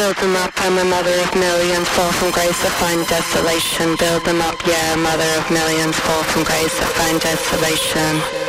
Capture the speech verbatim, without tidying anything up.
Build them up, I'm a mother of millions, fall from grace, I find desolation. Build them up, yeah, mother of millions, fall from grace, I find desolation.